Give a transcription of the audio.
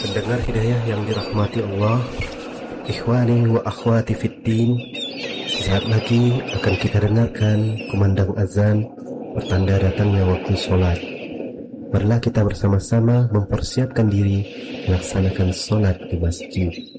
Pendengar hidayah yang dirahmati Allah, ikhwani wa akhwati fiddin, sesaat lagi akan kita dengarkan kumandang azan pertanda datangnya waktu sholat. Marilah kita bersama-sama mempersiapkan diri melaksanakan sholat di masjid.